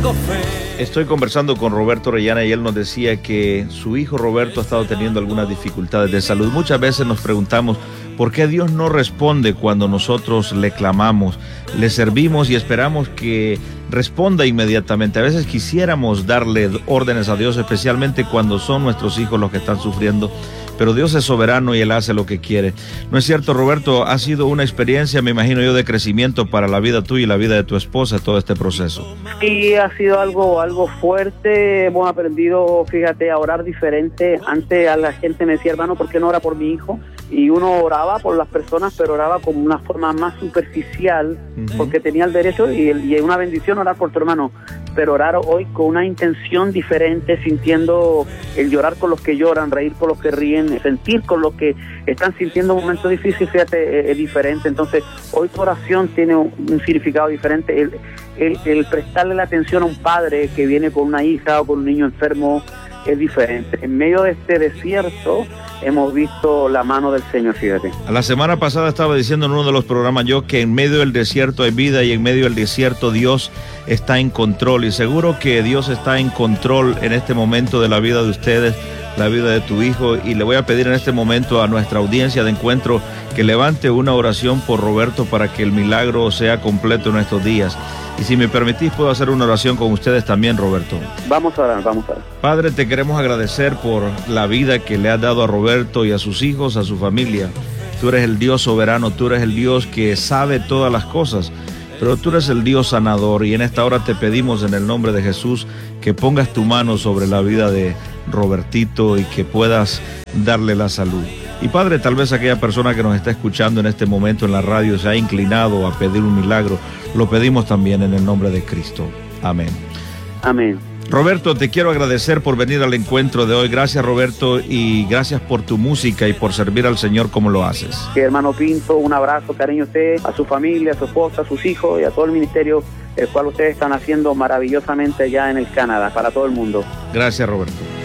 tengo fe. Estoy conversando con Roberto Orellana y él nos decía que su hijo Roberto ha estado teniendo algunas dificultades de salud. Muchas veces nos preguntamos por qué Dios no responde cuando nosotros le clamamos, le servimos y esperamos que responda inmediatamente. A veces quisiéramos darle órdenes a Dios, especialmente cuando son nuestros hijos los que están sufriendo, pero Dios es soberano y Él hace lo que quiere. ¿No es cierto, Roberto? Ha sido una experiencia, me imagino yo, de crecimiento para la vida tuya y la vida de tu esposa, todo este proceso. Sí, ha sido algo fuerte. Hemos aprendido, fíjate, a orar diferente. Antes a la gente me decía, hermano, ¿por qué no ora por mi hijo? Y uno oraba por las personas, pero oraba como una forma más superficial, porque tenía el derecho y una bendición orar por tu hermano, pero orar hoy con una intención diferente, sintiendo el llorar con los que lloran, reír con los que ríen, sentir con los que están sintiendo momentos difíciles, fíjate, es diferente. Entonces, hoy tu oración tiene un significado diferente. El prestarle la atención a un padre que viene con una hija o con un niño enfermo es diferente. En medio de este desierto hemos visto la mano del Señor, fíjate. La semana pasada estaba diciendo en uno de los programas yo que en medio del desierto hay vida y en medio del desierto Dios está en control, y seguro que Dios está en control en este momento de la vida de ustedes, la vida de tu hijo, y le voy a pedir en este momento a nuestra audiencia de encuentro que levante una oración por Roberto para que el milagro sea completo en estos días. Y si me permitís, puedo hacer una oración con ustedes también, Roberto. Vamos a orar. Padre, te queremos agradecer por la vida que le has dado a Roberto y a sus hijos, a su familia. Tú eres el Dios soberano, tú eres el Dios que sabe todas las cosas, pero tú eres el Dios sanador, y en esta hora te pedimos en el nombre de Jesús que pongas tu mano sobre la vida de Robertito y que puedas darle la salud. Y Padre, tal vez aquella persona que nos está escuchando en este momento en la radio se ha inclinado a pedir un milagro, lo pedimos también en el nombre de Cristo. Amén. Amén. Roberto, te quiero agradecer por venir al encuentro de hoy. Gracias, Roberto, y gracias por tu música y por servir al Señor como lo haces. Sí, hermano Pinto, un abrazo, cariño a usted, a su familia, a su esposa, a sus hijos y a todo el ministerio, el cual ustedes están haciendo maravillosamente allá en el Canadá, para todo el mundo. Gracias, Roberto.